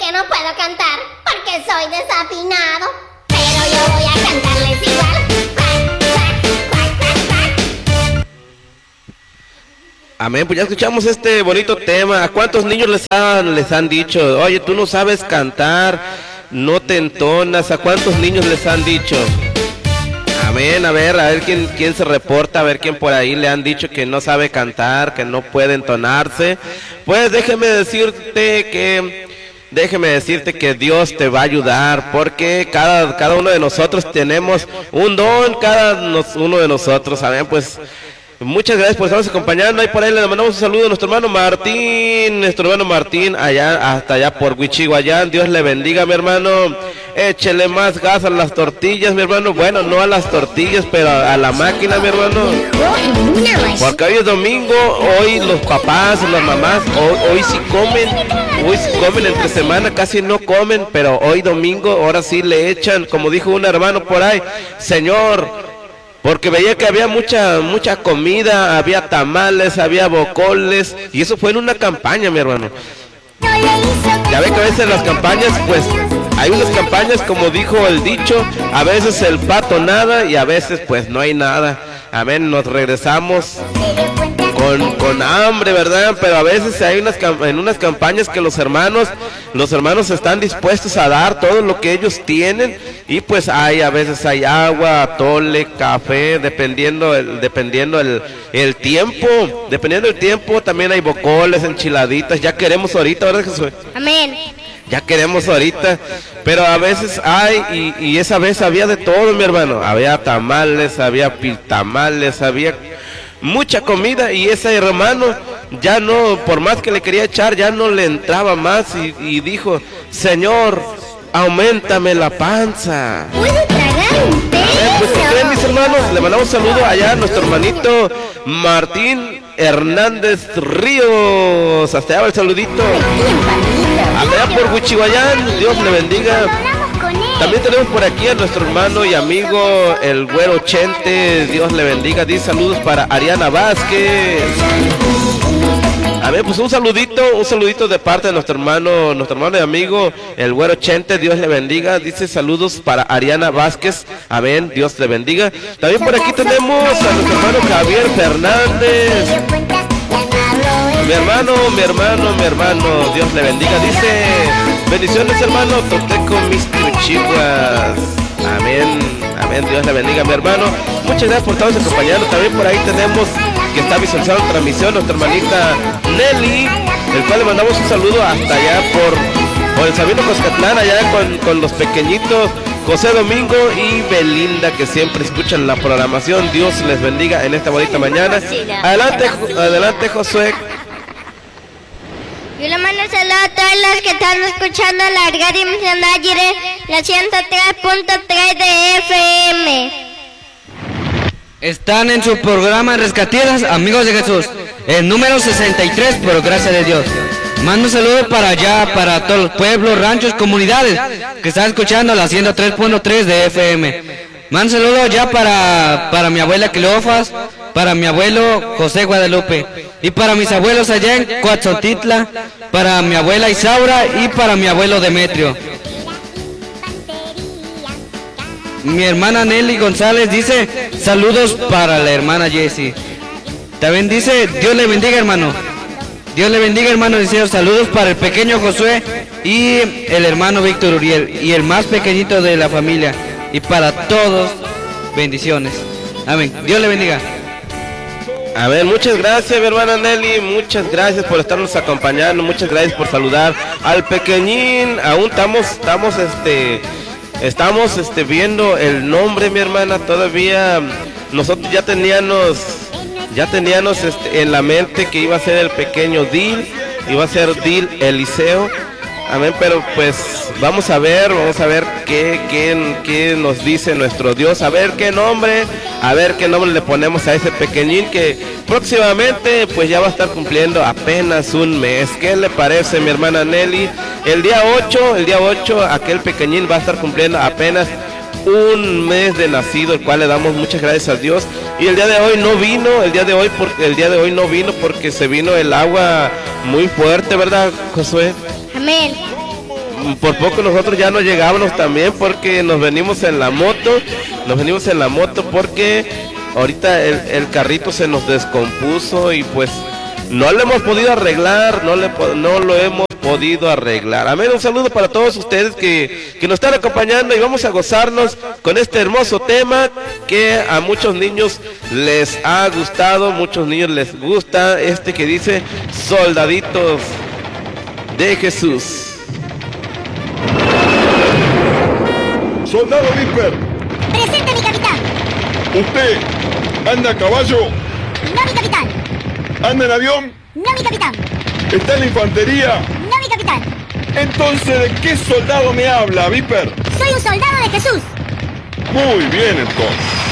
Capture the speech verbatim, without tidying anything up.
que no puedo cantar porque soy desafinado, pero yo voy a cantarles igual. Cuac, cuac, cuac, cuac, cuac. Amén, pues ya escuchamos este bonito tema. ¿A cuántos niños les han, les han dicho, oye, tú no sabes cantar, no te entonas? ¿A cuántos niños les han dicho? Amén, a ver, a ver quién, quién se reporta, a ver quién por ahí le han dicho que no sabe cantar, que no puede entonarse. Pues déjeme decirte que, déjeme decirte que Dios te va a ayudar, porque cada, cada uno de nosotros tenemos un don, cada nos, uno de nosotros, amén, pues... Muchas gracias por estarnos acompañando. Ahí por ahí le mandamos un saludo a nuestro hermano Martín, nuestro hermano Martín, allá, hasta allá por Huichihuayán. Dios le bendiga, mi hermano. Échele más gas a las tortillas, mi hermano. Bueno, no a las tortillas, pero a la máquina, mi hermano. Porque hoy es domingo, hoy los papás, las mamás, hoy, hoy sí comen, hoy sí comen entre semana, casi no comen, pero hoy domingo, ahora sí le echan, como dijo un hermano por ahí, Señor, porque veía que había mucha mucha comida, había tamales, había bocoles, y eso fue en una campaña, mi hermano. Ya ve que a veces las campañas, pues, hay unas campañas, como dijo el dicho, a veces el pato nada y a veces pues no hay nada. Amén, nos regresamos con, con hambre, ¿verdad? Pero a veces hay unas en unas campañas que los hermanos, los hermanos están dispuestos a dar todo lo que ellos tienen, y pues hay, a veces hay agua, atole, café, dependiendo el, dependiendo el, el tiempo, dependiendo el tiempo, también hay bocoles, enchiladitas, ya queremos ahorita, ¿verdad, Jesús? Amén. Ya queremos ahorita, pero a veces hay, y, y esa vez había de todo, mi hermano. Había tamales, había piltamales, había mucha comida, y ese hermano ya no, por más que le quería echar, ya no le entraba más, y, y dijo, Señor, auméntame la panza. ¿Puede tragar un peso? Pues, ¿qué creen, mis hermanos? Le mandamos un saludo allá a nuestro hermanito Martín Hernández Ríos. Hasta allá el saludito. Hasta allá por Huichihuayán. Dios le bendiga. También tenemos por aquí a nuestro hermano y amigo el Güero Chente. Dios le bendiga. Dice saludos para Ariana Vázquez. A ver, pues un saludito, un saludito de parte de nuestro hermano, nuestro hermano y amigo, el Güero Chente, Dios le bendiga. Dice saludos para Ariana Vázquez, amén, Dios le bendiga. También por aquí tenemos a nuestro hermano Javier Fernández. Mi hermano, mi hermano, mi hermano, Dios le bendiga. Dice, bendiciones, hermano, Toteco, mister Chihuas. Amén, amén, Dios le bendiga, mi hermano. Muchas gracias por estarnos acompañando. También por ahí tenemos que está visualizando la transmisión nuestra hermanita Nelly, el cual le mandamos un saludo hasta allá por, por el Sabino Coscatlán, allá con, con los pequeñitos José Domingo y Belinda, que siempre escuchan la programación. Dios les bendiga en esta bonita mañana. Adelante, adelante, Josué. Yo le mando saludos a todos los que están escuchando la radio Aguirre, la ciento tres punto tres de F M. Están en su programa Rescatidas, amigos de Jesús, el número sesenta y tres, por gracia de Dios. Mando un saludo para allá, para todos los pueblos, ranchos, comunidades que están escuchando la ciento tres punto tres de F M. Mando un saludo ya para, para mi abuela Cleofas, para mi abuelo José Guadalupe, y para mis abuelos allá en Coatzotitla, para mi abuela Isaura y para mi abuelo Demetrio. Mi hermana Nelly González dice saludos para la hermana Jessie. También dice Dios le bendiga, hermano. Dios le bendiga, hermano. Dice saludos para el pequeño Josué y el hermano Víctor Uriel y el más pequeñito de la familia. Y para todos, bendiciones. Amén. Dios le bendiga. A ver, muchas gracias, mi hermana Nelly, muchas gracias por estarnos acompañando, muchas gracias por saludar al pequeñín. Aún estamos, estamos, este... Estamos este, viendo el nombre, mi hermana. Todavía nosotros ya teníamos ya teníamos este, en la mente que iba a ser el pequeño Dil, iba a ser Dil Eliseo. Amén, pero pues vamos a ver, vamos a ver qué, qué, qué nos dice nuestro Dios, a ver qué nombre, a ver qué nombre le ponemos a ese pequeñín que próximamente pues ya va a estar cumpliendo apenas un mes. ¿Qué le parece, mi hermana Nelly? El día ocho, el día ocho, aquel pequeñín va a estar cumpliendo apenas un mes de nacido, el cual le damos muchas gracias a Dios. Y el día de hoy no vino, el día de hoy, porque el día de hoy no vino porque se vino el agua muy fuerte, ¿verdad, Josué? Amén. por poco nosotros ya no llegábamos también porque nos venimos en la moto, nos venimos en la moto porque ahorita el, el carrito se nos descompuso y pues no lo hemos podido arreglar, no, le, no lo hemos podido arreglar. Amén, un saludo para todos ustedes que, que nos están acompañando y vamos a gozarnos con este hermoso tema que a muchos niños les ha gustado, muchos niños les gusta, este que dice Soldaditos de Jesús. Soldado Viper. Presente, mi capitán. ¿Usted anda a caballo? No, mi capitán. ¿Anda en avión? No, mi capitán. ¿Está en la infantería? No, mi capitán. Entonces, ¿de qué soldado me habla, Viper? Soy un soldado de Jesús. Muy bien, entonces.